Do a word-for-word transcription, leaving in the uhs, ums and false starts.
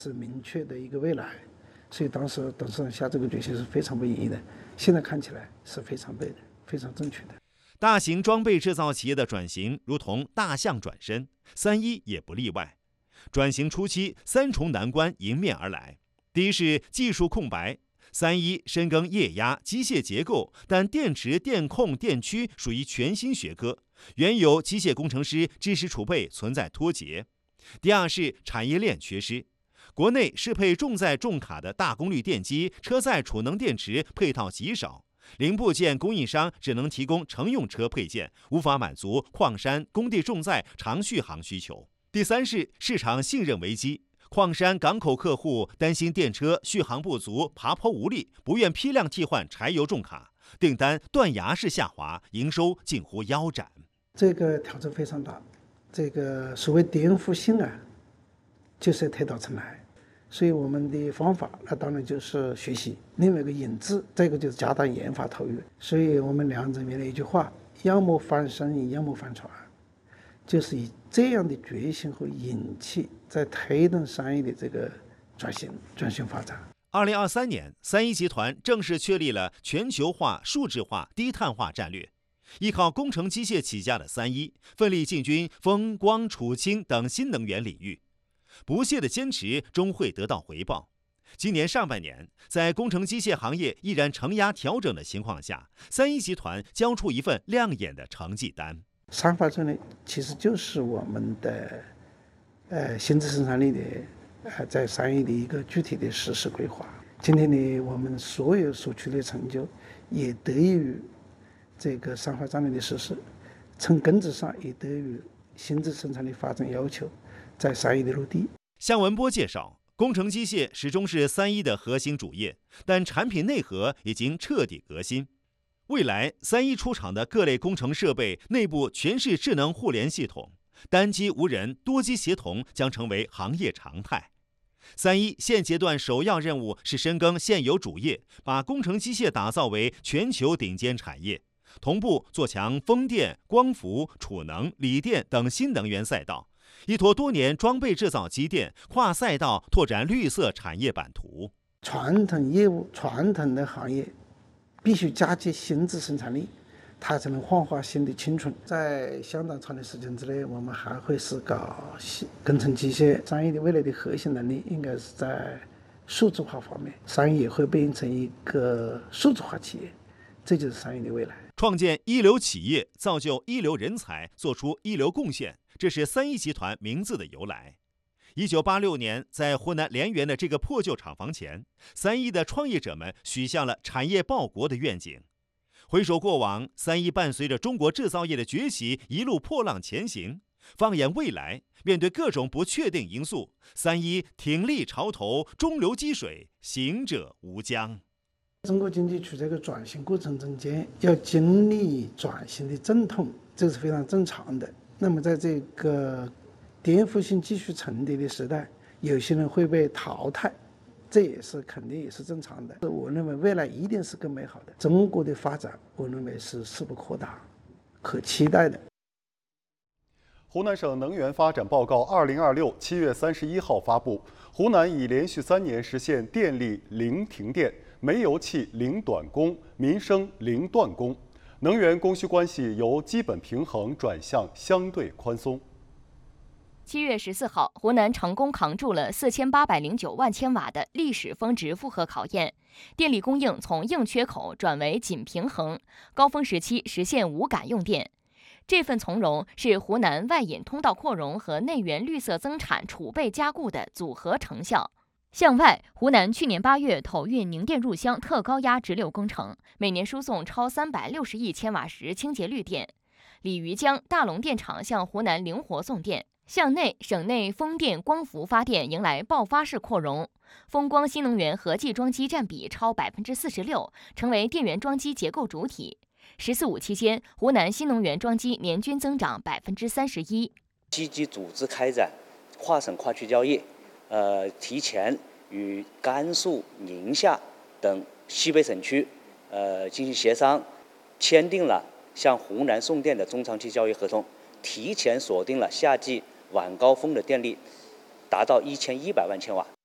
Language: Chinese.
是明确的一个未来，所以当时董事长下这个决心是非常不容易的。现在看起来是非常对的，非常正确的。 大型装备制造企业的转型如同大象转身，三一也不例外。转型初期，三重难关迎面而来。第一是技术空白，三一深耕液压、机械结构，但电池、电控、电驱属于全新学科，原有机械工程师知识储备存在脱节。第二是产业链缺失，国内适配重载重卡的大功率电机、车载储能电池配套极少，零部件供应商只能提供乘用车配件，无法满足矿山、工地重载长续航需求。第三是市场信任危机，矿山、港口客户担心电车续航不足、爬坡无力，不愿批量替换柴油重卡，订单断崖式下滑，营收近乎腰斩。 这个挑战非常大。这个所谓颠覆性啊，就是要推倒重来，所以我们的方法那当然就是学习，另外一个引资，再一个就是加大研发投入。所以我们梁总原来一句话，要么翻身，要么翻船，就是以这样的决心和勇气在推动三一的这个转型转型发展。 二零二三年，三一集团正式确立了全球化、数字化、低碳化战略。依靠工程机械起家的三一，奋力进军风光、储氢等新能源领域，不懈的坚持终会得到回报。今年上半年，在工程机械行业依然承压调整的情况下，三一集团交出一份亮眼的成绩单。 三发战略其实就是我们的呃新质生产力的呃在三一的一个具体的实施规划。今天呢，我们所有所取得成就，也得益于这个三化战略的实施，从根子上也得益于新质生产力发展要求在三一的落地。 向文波介绍，工程机械始终是三一的核心主业，但产品内核已经彻底革新。未来三一出厂的各类工程设备内部全是智能互联系统，单机无人、多机协同将成为行业常态。三一现阶段首要任务是深耕现有主业，把工程机械打造为全球顶尖产业，同步做强风电、光伏、储能、锂电等新能源赛道，依托多年装备制造积淀，跨赛道拓展绿色产业版图。 传统业务、传统的行业必须加接新质生产力，它才能焕发新的青春。在相当长的时间之内，我们还会是搞工程机械。三一的未来的核心能力应该是在数字化方面，三一也会变成一个数字化企业，这就是三一的未来。 创建一流企业，造就一流人才，做出一流贡献，这是三一集团名字的由来。一九八六年，在湖南濂源的这个破旧厂房前，三一的创业者们许下了产业报国的愿景。回首过往，三一伴随着中国制造业的崛起一路破浪前行。放眼未来，面对各种不确定因素，三一挺立潮头，中流击水，行者无疆。 中国经济处在一个转型过程中间，要经历转型的阵痛，这是非常正常的。那么在这个颠覆性继续重叠的时代，有些人会被淘汰，这也是肯定也是正常的。我认为未来一定是更美好的。中国的发展，我认为是势不可挡，可期待的。 湖南省能源发展报告二零二六七月三十一号发布，湖南已连续三年实现电力零停电、煤油气零短供、民生零断供，能源供需关系由基本平衡转向相对宽松。 七月十四号，湖南成功扛住了四千八百零九万千瓦的历史峰值负荷考验，电力供应从硬缺口转为紧平衡，高峰时期实现无感用电。这份从容是湖南外引通道扩容和内源绿色增产储备加固的组合成效。向外，湖南去年八月投运凝电入箱特高压直流工程，每年输送超三百六十亿千瓦时清洁绿电。鲤鱼江、大龙电厂向湖南灵活送电。向内，省内风电、光伏发电迎来爆发式扩容，风光新能源合计装机占比超百分之四十六，成为电源装机结构主体。十四五期间，湖南新能源装机年均增长百分之三十一。 积极组织开展跨省跨区交易，呃，提前与甘肃、宁夏等西北省区，呃，进行协商，签订了向湖南送电的中长期交易合同，提前锁定了夏季晚高峰的电力，达到一千一百万千瓦。